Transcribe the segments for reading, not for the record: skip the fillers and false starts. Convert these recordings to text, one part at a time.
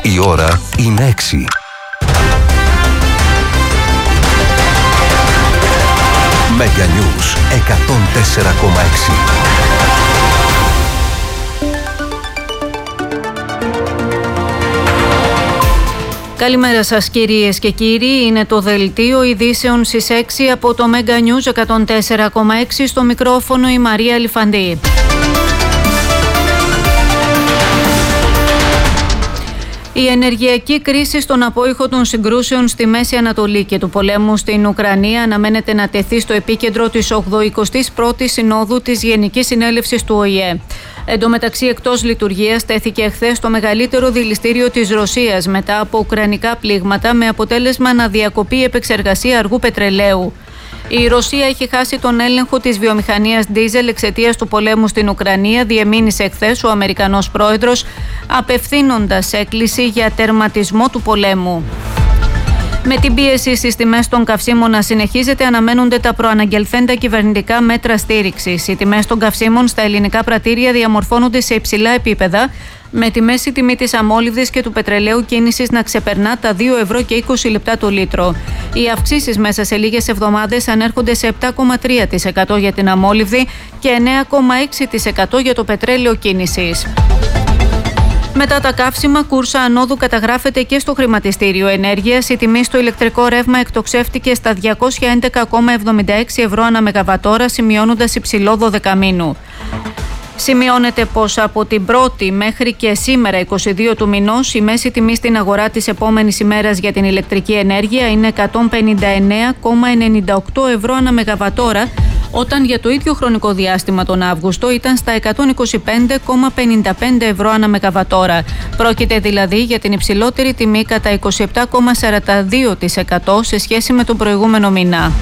Η ώρα είναι 6. Mega News 104,6. Καλημέρα σας κυρίες και κύριοι, είναι το δελτίο ειδήσεων στις 6 από το Mega News 104,6, στο μικρόφωνο η Μαρία Λιφαντή. Η ενεργειακή κρίση στον απόϊχο των συγκρούσεων στη Μέση Ανατολή και του πολέμου στην Ουκρανία αναμένεται να τεθεί στο επίκεντρο της 81ης Συνόδου της Γενικής Συνέλευσης του ΟΗΕ. Εν τω μεταξύ, εκτός λειτουργίας τέθηκε εχθές το μεγαλύτερο δηληστήριο της Ρωσίας μετά από ουκρανικά πλήγματα, με αποτέλεσμα να διακοπεί η επεξεργασία αργού πετρελαίου. Η Ρωσία έχει χάσει τον έλεγχο της βιομηχανίας ντίζελ εξαιτίας του πολέμου στην Ουκρανία, διεμήνυσε εχθές ο Αμερικανός πρόεδρος, απευθύνοντας έκκληση για τερματισμό του πολέμου. Με την πίεση στις τιμές των καυσίμων να συνεχίζεται, αναμένονται τα προαναγγελθέντα κυβερνητικά μέτρα στήριξης. Οι τιμές των καυσίμων στα ελληνικά πρατήρια διαμορφώνονται σε υψηλά επίπεδα, με τη μέση τιμή της αμόλυβδης και του πετρελαίου κίνησης να ξεπερνά τα 2 ευρώ και 20 λεπτά το λίτρο. Οι αυξήσεις μέσα σε λίγες εβδομάδες ανέρχονται σε 7,3% για την αμόλυβδη και 9,6% για το πετρέλαιο κίνησης. Μετά τα καύσιμα, κούρσα ανόδου καταγράφεται και στο χρηματιστήριο ενέργειας. Η τιμή στο ηλεκτρικό ρεύμα εκτοξεύτηκε στα 211,76 ευρώ ανά μεγαβατόρα, σημειώνοντας υψηλό 12 μήνου. Σημειώνεται πως από την 1η μέχρι και σήμερα 22 του μηνός η μέση τιμή στην αγορά της επόμενης ημέρας για την ηλεκτρική ενέργεια είναι 159,98 ευρώ ανά μεγαβατόρα, όταν για το ίδιο χρονικό διάστημα τον Αύγουστο ήταν στα 125,55 ευρώ ανά μεγαβατόρα. Πρόκειται δηλαδή για την υψηλότερη τιμή κατά 27,42% σε σχέση με τον προηγούμενο μήνα.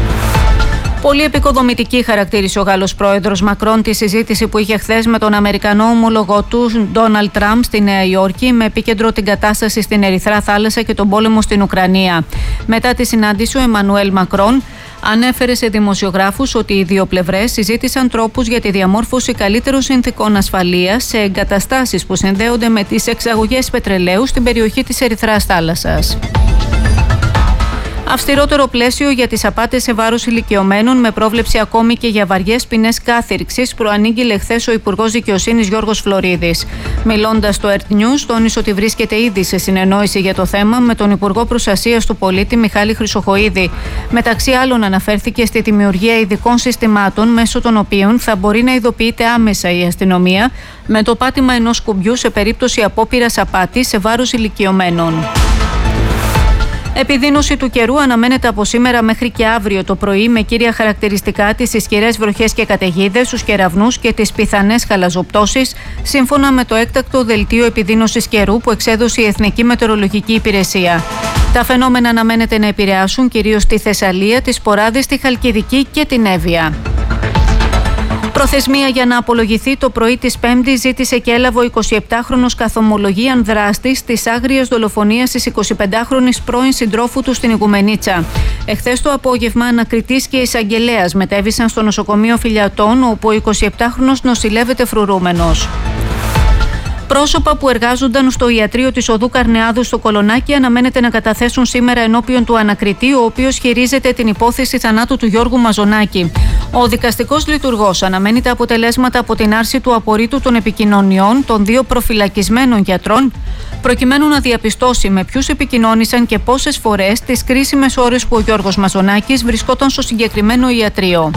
Πολύ επικοδομητική χαρακτήρισε ο Γάλλος πρόεδρος Μακρόν τη συζήτηση που είχε χθες με τον Αμερικανό ομολογό του Ντόναλντ Τραμπ στη Νέα Υόρκη, με επίκεντρο την κατάσταση στην Ερυθρά Θάλασσα και τον πόλεμο στην Ουκρανία. Μετά τη συνάντηση, ο Εμμανουέλ Μακρόν ανέφερε σε δημοσιογράφους ότι οι δύο πλευρές συζήτησαν τρόπους για τη διαμόρφωση καλύτερων συνθηκών ασφαλείας σε εγκαταστάσεις που συνδέονται με τις εξαγωγές πετρελαίου στην περιοχή της Ερυθράς Θάλασσας. Αυστηρότερο πλαίσιο για τις απάτες σε βάρος ηλικιωμένων, με πρόβλεψη ακόμη και για βαριές ποινές κάθυρξης, προανήγγειλε χθες ο Υπουργός Δικαιοσύνης Γιώργος Φλωρίδης. Μιλώντας στο Earth News, τόνισε ότι βρίσκεται ήδη σε συνεννόηση για το θέμα με τον Υπουργό Προστασίας του Πολίτη Μιχάλη Χρυσοχοΐδη. Μεταξύ άλλων, αναφέρθηκε στη δημιουργία ειδικών συστημάτων, μέσω των οποίων θα μπορεί να ειδοποιείται άμεσα η αστυνομία με το πάτημα ενός κουμπιού σε περίπτωση απόπειρας απάτης σε βάρος ηλικιωμένων. Επιδείνωση του καιρού αναμένεται από σήμερα μέχρι και αύριο το πρωί, με κύρια χαρακτηριστικά τις ισχυρές βροχές και καταιγίδες, τους κεραυνούς και τις πιθανές χαλαζοπτώσεις, σύμφωνα με το έκτακτο δελτίο επιδείνωσης καιρού που εξέδωσε η Εθνική Μετεωρολογική Υπηρεσία. Τα φαινόμενα αναμένεται να επηρεάσουν κυρίως τη Θεσσαλία, τις Ποράδες, τη Χαλκιδική και την Εύβοια. Προθεσμία για να απολογηθεί το πρωί της Πέμπτης ζήτησε και έλαβε ο 27χρονος καθομολογίαν δράστης της άγριας δολοφονίας της 25χρονης πρώην συντρόφου του στην Οικουμενίτσα. Εχθές το απόγευμα, ανακριτής και εισαγγελέας μετέβησαν στο νοσοκομείο Φιλιατών, όπου ο 27χρονος νοσηλεύεται φρουρούμενος. Πρόσωπα που εργάζονταν στο ιατρείο της οδού Καρνεάδου στο Κολονάκι αναμένεται να καταθέσουν σήμερα ενώπιον του ανακριτή, ο οποίος χειρίζεται την υπόθεση θανάτου του Γιώργου Μαζονάκη. Ο δικαστικός λειτουργός αναμένει τα αποτελέσματα από την άρση του απορρίτου των επικοινωνιών των δύο προφυλακισμένων γιατρών, προκειμένου να διαπιστώσει με ποιους επικοινώνησαν και πόσες φορές τις κρίσιμες ώρες που ο Γιώργος Μαζονάκης βρισκόταν στο συγκεκριμένο ιατρείο.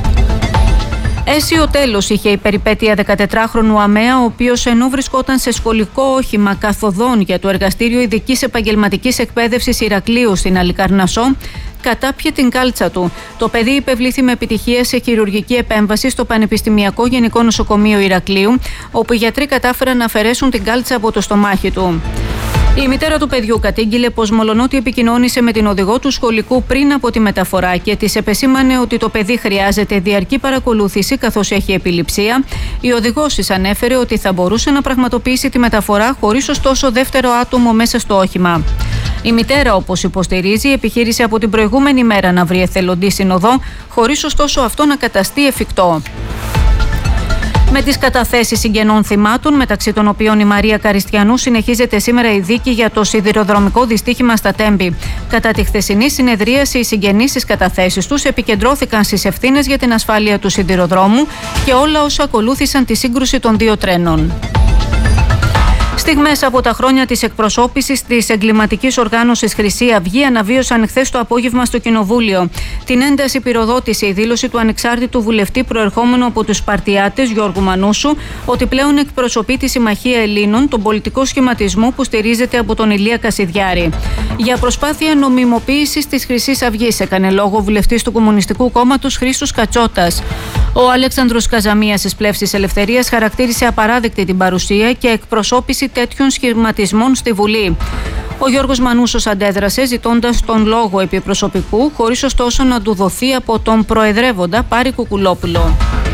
Αίσιο τέλος είχε η περιπέτεια 14χρονου Αμαία, ο οποίος ενώ βρισκόταν σε σχολικό όχημα καθοδόν για το Εργαστήριο Ειδικής Επαγγελματικής Εκπαίδευσης Ηρακλείου στην Αλικαρνασσό, κατάπιε την κάλτσα του. Το παιδί υπευλήθη με επιτυχία σε χειρουργική επέμβαση στο Πανεπιστημιακό Γενικό Νοσοκομείο Ηρακλείου, όπου οι γιατροί κατάφεραν να αφαιρέσουν την κάλτσα από το στομάχι του. Η μητέρα του παιδιού κατήγγειλε πως μολονότι επικοινώνησε με την οδηγό του σχολικού πριν από τη μεταφορά και της επεσήμανε ότι το παιδί χρειάζεται διαρκή παρακολούθηση καθώς έχει επιληψία, η οδηγός της ανέφερε ότι θα μπορούσε να πραγματοποιήσει τη μεταφορά χωρίς ωστόσο δεύτερο άτομο μέσα στο όχημα. Η μητέρα, όπως υποστηρίζει, επιχείρησε από την προηγούμενη μέρα να βρει εθελοντή συνοδό, χωρίς ωστόσο αυτό να καταστεί εφικτό. Με τις καταθέσεις συγγενών θυμάτων, μεταξύ των οποίων η Μαρία Καριστιανού, συνεχίζεται σήμερα η δίκη για το σιδηροδρομικό δυστύχημα στα Τέμπη. Κατά τη χθεσινή συνεδρίαση, οι συγγενείς στις καταθέσεις τους επικεντρώθηκαν στις ευθύνες για την ασφάλεια του σιδηροδρόμου και όλα όσα ακολούθησαν τη σύγκρουση των δύο τρένων. Στιγμές από τα χρόνια της εκπροσώπησης της εγκληματικής οργάνωσης Χρυσή Αυγή αναβίωσαν χθες το απόγευμα στο Κοινοβούλιο. Την ένταση πυροδότησε η δήλωση του ανεξάρτητου βουλευτή προερχόμενου από τους Σπαρτιάτες Γιώργου Μανούσου ότι πλέον εκπροσωπεί τη Συμμαχία Ελλήνων, τον πολιτικό σχηματισμό που στηρίζεται από τον Ηλία Κασιδιάρη. Για προσπάθεια νομιμοποίησης της Χρυσής Αυγής έκανε λόγο ο βουλευτής του Κομμουνιστικού Κόμματος Χρήστος Κατσότας. Ο Αλέξανδρος Καζαμίας της Πλεύσης Ελευθερίας χαρακτήρισε απαράδεκτη την παρουσία και εκπροσώπηση τέτοιων σχηματισμών στη Βουλή. Ο Γιώργος Μανούσος αντέδρασε ζητώντας τον λόγο επί προσωπικού, χωρίς ωστόσο να του δοθεί από τον προεδρεύοντα Πάρη Κουκουλόπουλο.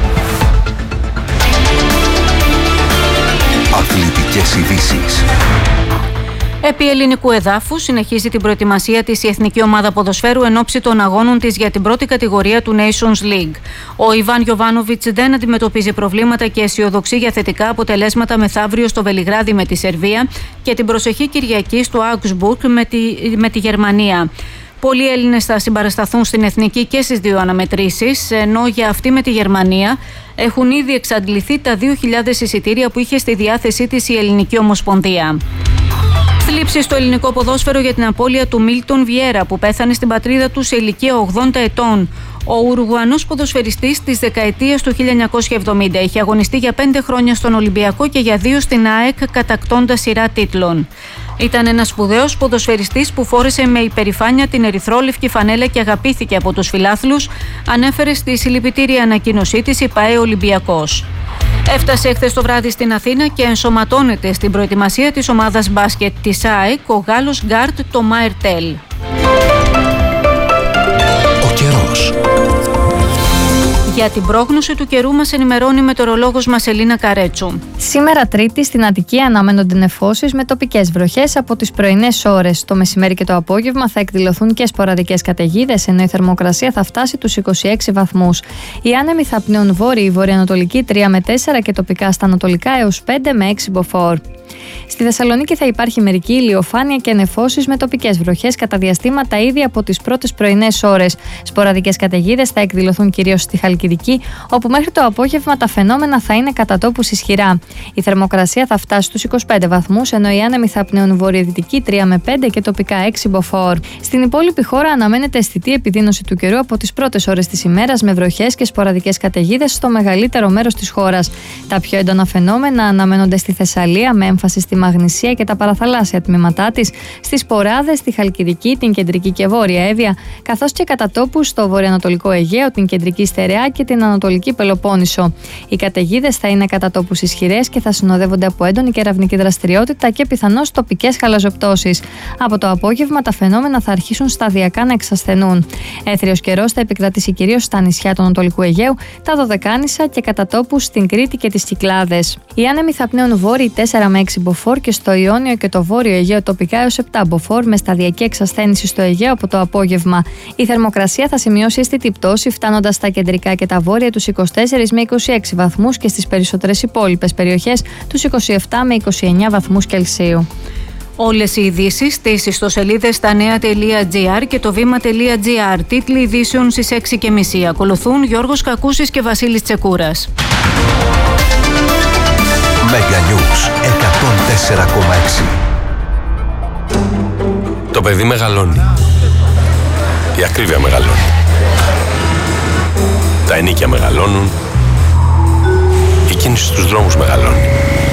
Αθλητικές ειδήσεις. Επί ελληνικού εδάφους συνεχίζει την προετοιμασία της η Εθνική Ομάδα Ποδοσφαίρου εν ώψη των αγώνων της για την πρώτη κατηγορία του Nations League. Ο Ιβάν Γιοβάνοβιτς δεν αντιμετωπίζει προβλήματα και αισιοδοξεί για θετικά αποτελέσματα μεθαύριο στο Βελιγράδι με τη Σερβία και την προσεχή Κυριακή στο Augsburg με τη Γερμανία. Πολλοί Έλληνες θα συμπαρασταθούν στην εθνική και στις δύο αναμετρήσεις, ενώ για αυτή με τη Γερμανία έχουν ήδη εξαντληθεί τα 2.000 εισιτήρια που είχε στη διάθεσή της η Ελληνική Ομοσπονδία. Θλίψη στο ελληνικό ποδόσφαιρο για την απώλεια του Μίλτον Βιέρα που πέθανε στην πατρίδα του σε ηλικία 80 ετών. Ο Ουρουγουανός ποδοσφαιριστής της δεκαετίας του 1970 είχε αγωνιστεί για 5 χρόνια στον Ολυμπιακό και για 2 στην ΑΕΚ, κατακτώντας σειρά τίτλων. Ήταν ένας σπουδαίος ποδοσφαιριστής που φόρεσε με υπερηφάνεια την ερυθρόλευκη φανέλα και αγαπήθηκε από τους φιλάθλους, ανέφερε στη συλληπιτήρια ανακοίνωσή της η ΠΑΕ Ολυμπιακός. Έφτασε χθες το βράδυ στην Αθήνα και ενσωματώνεται στην προετοιμασία της ομάδας μπάσκετ της ΑΕΚ ο Γάλλος γκάρτ Τομά Ερτέλ. Ο καιρός. Για την πρόγνωση του καιρού μας ενημερώνει η μετεωρολόγος μας Ελίνα Καρέτσου. Σήμερα Τρίτη στην Αττική αναμένονται νεφώσεις με τοπικές βροχές από τις πρωινές ώρες. Το μεσημέρι και το απόγευμα θα εκδηλωθούν και σποραδικές καταιγίδες, ενώ η θερμοκρασία θα φτάσει τους 26 βαθμούς. Οι άνεμοι θα πνέουν βόρειοι, βορειοανατολική 3 με 4 και τοπικά στα ανατολικά έως 5 με 6 μποφόρ. Στη Θεσσαλονίκη θα υπάρχει μερική ηλιοφάνεια και νεφώσεις με τοπικές βροχές κατά διαστήματα ήδη από τις πρώτες πρωινές ώρες. Σποραδικές καταιγίδες θα εκδηλωθούν κυρίως στη Χαλκιδική, όπου μέχρι το απόγευμα τα φαινόμενα θα είναι κατά τόπους ισχυρά. Η θερμοκρασία θα φτάσει στους 25 βαθμούς, ενώ οι άνεμοι θα πνέουν βορειοδυτική 3 με 5 και τοπικά 6 μποφόρ. Στην υπόλοιπη χώρα αναμένεται αισθητή επιδείνωση του καιρού από τις πρώτες ώρες της ημέρας, με βροχές και σποραδικές καταιγίδες στο μεγαλύτερο μέρος της χώρας. Τα πιο έντονα φαινόμενα αναμένονται στη Θεσσαλία, με έμφαση στη Μαγνησία και τα παραθαλάσσια τμήματά της, στις Ποράδες, στη Χαλκιδική, την κεντρική και βόρεια Εύβοια, καθώς και κατά τόπους στο βορειοανατολικό Αιγαίο, την κεντρική Στερεά και την ανατολική Πελοπόννησο. Οι καταιγίδες θα είναι κατά τόπους ισχυρές και θα συνοδεύονται από έντονη κεραυνική δραστηριότητα και πιθανώς τοπικές χαλαζοπτώσεις. Από το απόγευμα τα φαινόμενα θα αρχίσουν σταδιακά να εξασθενούν. Έθριος καιρός θα επικρατήσει κυρίως στα νησιά του Ανατολικού Αιγαίου, τα Δωδεκάνησα και κατά τόπους στην Κρήτη και τις Κυκλάδες. Οι άνεμοι θα πνέουν βόρειοι 4 με 6 μποφόρ και στο Ιόνιο και το Βόρειο Αιγαίο τοπικά έως 7 μποφόρ, με σταδιακή εξασθένηση στο Αιγαίο από το απόγευμα. Η θερμοκρασία θα σημειώσει αισθητή πτώση, φτάνοντας στα κεντρικά και τα βόρεια τους 24 με 26 βαθμούς και στις περισσότερες υπόλοιπες περιοχές τους 27 με 29 βαθμούς Κελσίου. Όλες οι ειδήσεις στις ιστοσελίδες stanea.gr και το βήμα.gr. Τίτλοι ειδήσεων στις 6:30. Ακολουθούν Γιώργος Κακούσης και Βασίλης Τσεκούρας. Μέγα Νιούς 104,6. Το παιδί μεγαλώνει. Η ακρίβεια μεγαλώνει. Τα ενίκια μεγαλώνουν. Η κίνηση στους δρόμους μεγαλώνει.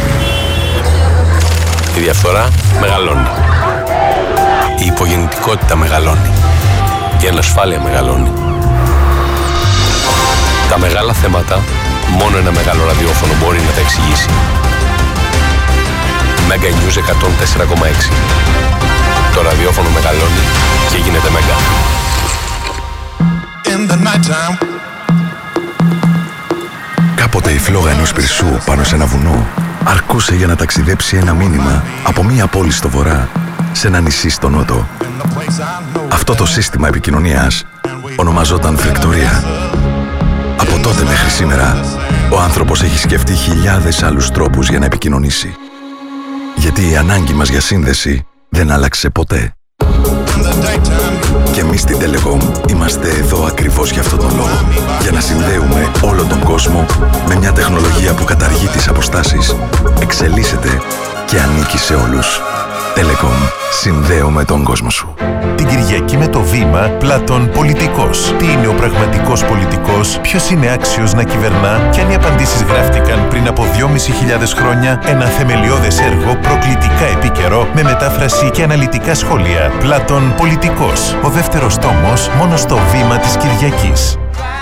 Η διαφθορά μεγαλώνει. Η υπογεννητικότητα μεγαλώνει. Η ανασφάλεια μεγαλώνει. Τα μεγάλα θέματα μόνο ένα μεγάλο ραδιόφωνο μπορεί να τα εξηγήσει. Μέγα News 104,6. Το ραδιόφωνο μεγαλώνει και γίνεται μέγα. Κάποτε η φλόγα ενός πυρσού πάνω σε ένα βουνό αρκούσε για να ταξιδέψει ένα μήνυμα από μία πόλη στο βορρά σε ένα νησί στο νότο. Αυτό το σύστημα επικοινωνίας ονομαζόταν Βικτωρία. Από τότε μέχρι σήμερα Ο άνθρωπος έχει σκεφτεί χιλιάδες άλλους τρόπους για να επικοινωνήσει. Γιατί η ανάγκη μας για σύνδεση δεν άλλαξε ποτέ. Και εμείς στην Telecom είμαστε εδώ ακριβώς για αυτόν τον λόγο. Για να συνδέουμε όλο τον κόσμο με μια τεχνολογία που καταργεί τις αποστάσεις, εξελίσσεται και ανήκει σε όλους. Telecom. Συνδέουμε τον κόσμο σου. Την Κυριακή με το Βήμα, Πλάτων πολιτικός. Τι είναι ο πραγματικός πολιτικός, ποιος είναι άξιος να κυβερνά και αν οι απαντήσεις γράφτηκαν πριν από 2.500 χρόνια, ένα θεμελιώδες έργο προκλητικά επίκαιρο με μετάφραση και αναλυτικά σχόλια. Πλάτων πολιτικός. Ο δεύτερος τόμος μόνο στο Βήμα της Κυριακής.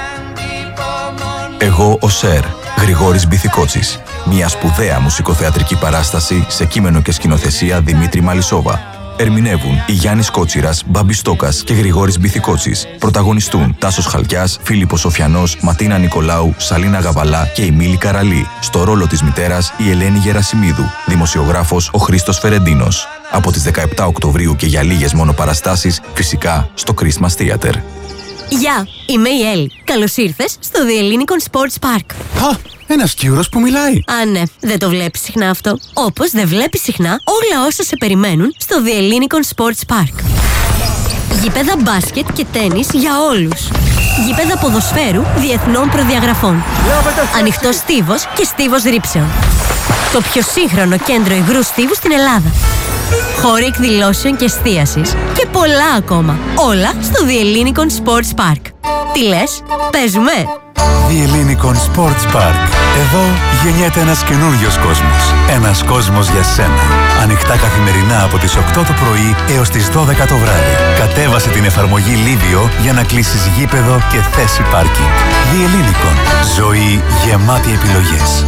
Εγώ ο Σερ, Γρηγόρης Μπιθικότσης. Μια σπουδαία μουσικοθεατρική παράσταση σε κείμενο και σκηνοθεσία Δημήτρη Μαλισσόβα. Ερμηνεύουν η Γιάννης Κότσιρας, Μπάμπης Στόκας και Γρηγόρης Μπιθικότσης. Πρωταγωνιστούν Τάσος Χαλκιάς, Φίλιππος Σοφιανός, Ματίνα Νικολάου, Σαλίνα Γαβαλά και η Μίλη Καραλή. Στο ρόλο της μητέρας η Ελένη Γερασιμίδου. Δημοσιογράφος ο Χρήστος Φερεντίνος. Από τις 17 Οκτωβρίου και για λίγες μόνο παραστάσεις, φυσικά στο Christmas Theater. Γεια, είμαι η Έλλη. Καλώς ήρθες στο The Ellinikon Sports Park. Α, ένας Κύρος που μιλάει. Α, ναι, δεν το βλέπεις συχνά αυτό. Όπως δεν βλέπεις συχνά όλα όσα σε περιμένουν στο The Ellinikon Sports Park. Γήπεδα μπάσκετ και τένις για όλους. Γήπεδα ποδοσφαίρου διεθνών προδιαγραφών. Ανοιχτός στίβος και στίβος ρήψεων. Το πιο σύγχρονο κέντρο υγρού στίβου στην Ελλάδα. Χώροι εκδηλώσεων και εστίασης και πολλά ακόμα. Όλα στο The Ellinikon Sports Park. Τι λες, παίζουμε? The Ellinikon Sports Park. Εδώ γεννιέται ένας καινούριος κόσμος. Ένας κόσμος για σένα. Ανοιχτά καθημερινά από τις 8 το πρωί έως τις 12 το βράδυ. Κατέβασε την εφαρμογή Livio για να κλείσεις γήπεδο και θέση πάρκινγκ. The Ellinikon. Ζωή γεμάτη επιλογές.